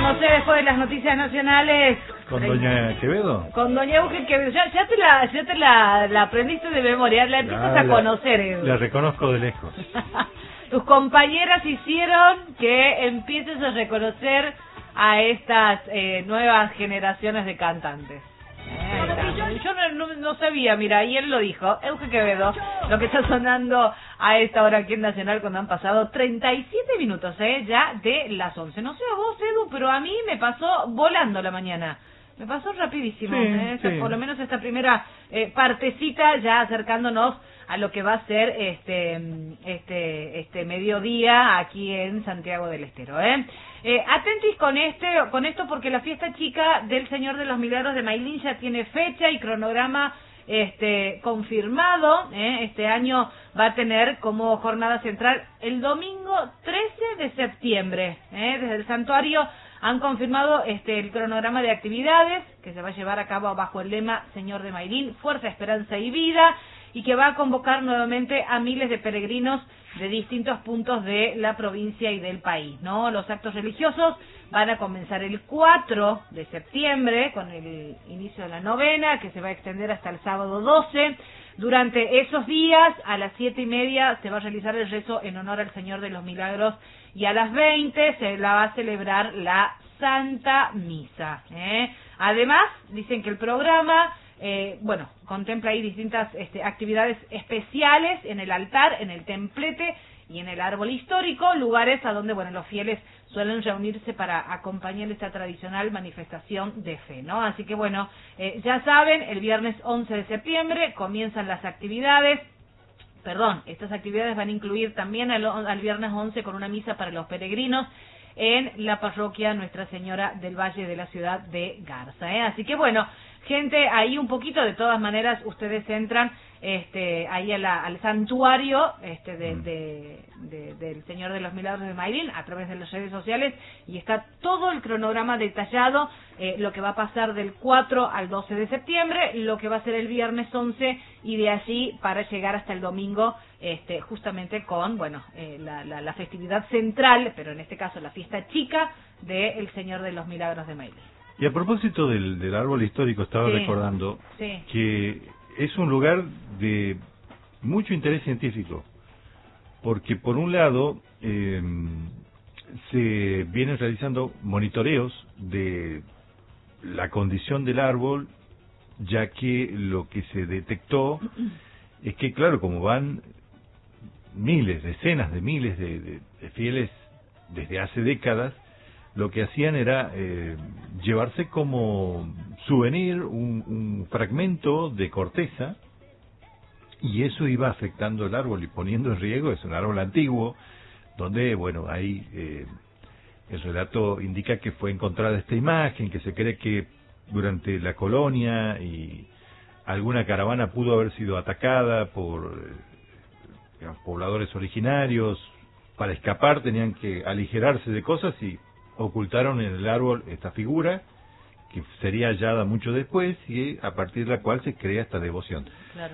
conocer después de las noticias nacionales. ¿Con doña Quevedo? Con doña Eugen Quevedo. Ya te la aprendiste de memoria, la empiezas a conocer, Edu. La reconozco de lejos. Tus compañeras hicieron que empieces a reconocer a estas nuevas generaciones de cantantes. Yo no sabía, mira, y él lo dijo, Eugen Quevedo, lo que está sonando a esta hora aquí en Nacional cuando han pasado 37 minutos, ya de las 11. No sé a vos, Edu, pero a mí me pasó volando la mañana. Me pasó rapidísimo, sí. Por lo menos esta primera partecita ya acercándonos a lo que va a ser este mediodía aquí en Santiago del Estero, atentis con esto porque la fiesta chica del Señor de los Milagros de Mailín ya tiene fecha y cronograma confirmado. Este año va a tener como jornada central el domingo 13 de septiembre. Desde el santuario han confirmado el cronograma de actividades que se va a llevar a cabo bajo el lema Señor de Mailín, Fuerza, Esperanza y Vida, y que va a convocar nuevamente a miles de peregrinos de distintos puntos de la provincia y del país, ¿no? Los actos religiosos van a comenzar el 4 de septiembre con el inicio de la novena, que se va a extender hasta el sábado 12. Durante esos días, a las 7:30, se va a realizar el rezo en honor al Señor de los Milagros y a las 20 se la va a celebrar la Santa Misa. Además, dicen que el programa contempla ahí distintas actividades especiales en el altar, en el templete y en el árbol histórico, lugares a donde los fieles suelen reunirse para acompañar esta tradicional manifestación de fe, ¿no? Así que ya saben, el viernes 11 de septiembre comienzan las actividades. Estas actividades van a incluir también al viernes 11 con una misa para los peregrinos en la parroquia Nuestra Señora del Valle de la ciudad de Garza, Así que gente, ahí un poquito, de todas maneras, ustedes entran ahí al santuario del Señor de los Milagros de Mailín a través de las redes sociales y está todo el cronograma detallado, lo que va a pasar del 4 al 12 de septiembre, lo que va a ser el viernes 11 y de allí para llegar hasta el domingo, justamente con la festividad central, pero en este caso la fiesta chica del Señor de los Milagros de Mailín. Y a propósito del árbol histórico, estaba recordando que es un lugar de mucho interés científico, porque por un lado se vienen realizando monitoreos de la condición del árbol, ya que lo que se detectó es que, claro, como van decenas de miles de fieles desde hace décadas, lo que hacían era llevarse como souvenir un fragmento de corteza, y eso iba afectando el árbol y poniendo en riesgo. Es un árbol antiguo, donde, ahí el relato indica que fue encontrada esta imagen, que se cree que durante la colonia y alguna caravana pudo haber sido atacada por pobladores originarios. Para escapar tenían que aligerarse de cosas y ocultaron en el árbol esta figura, que sería hallada mucho después y a partir de la cual se crea esta devoción. Claro.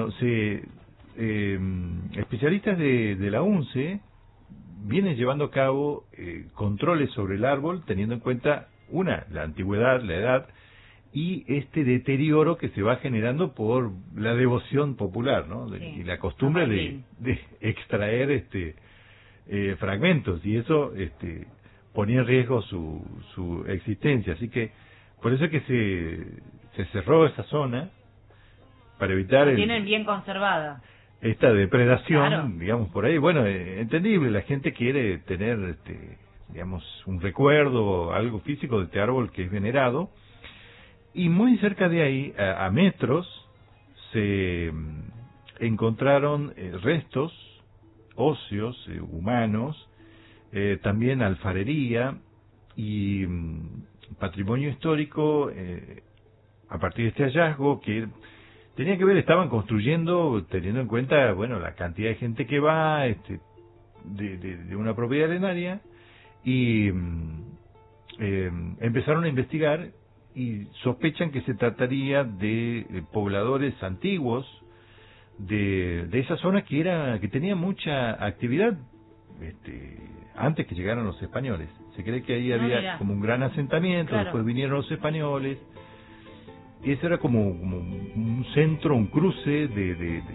Especialistas de la UNCE vienen llevando a cabo controles sobre el árbol, teniendo en cuenta, la antigüedad, la edad, y este deterioro que se va generando por la devoción popular, ¿no? Y la costumbre de extraer fragmentos, y eso ponía en riesgo su existencia. Así que por eso es que se cerró esa zona, para evitar la tienen bien conservada esta depredación, claro. Digamos, por ahí. Entendible, la gente quiere tener un recuerdo, algo físico de este árbol que es venerado, y muy cerca de ahí, a metros, se encontraron restos óseos humanos, también alfarería y patrimonio histórico. A partir de este hallazgo, que tenía que ver, estaban construyendo teniendo en cuenta la cantidad de gente que va de una propiedad arenaria, y empezaron a investigar y sospechan que se trataría de pobladores antiguos de esa zona que tenía mucha actividad antes que llegaran los españoles. Se cree que ahí No, había mirá. como un gran asentamiento, Claro. después vinieron los españoles, y eso era como un centro, un cruce de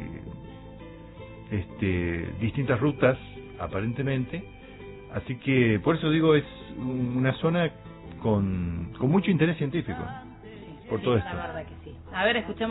distintas rutas, aparentemente. Así que, por eso digo, es una zona con mucho interés científico, por todo La esto. verdad que sí. A ver, escuchemos.